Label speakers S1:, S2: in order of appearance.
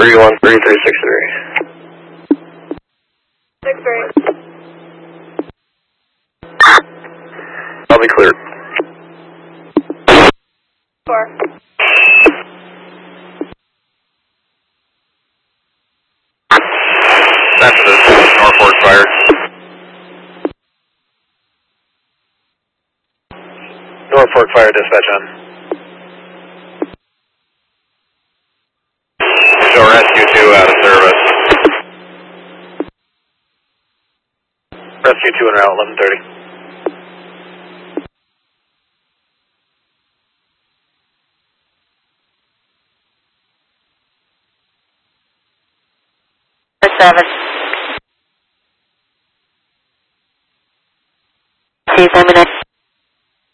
S1: 313-363.
S2: 63.
S1: I'll be cleared.
S2: 4.
S1: That's the Norfolk fire. Norfolk fire dispatch on. Show rescue 2 out of service. Rescue 2 en route, 1130.
S3: See you,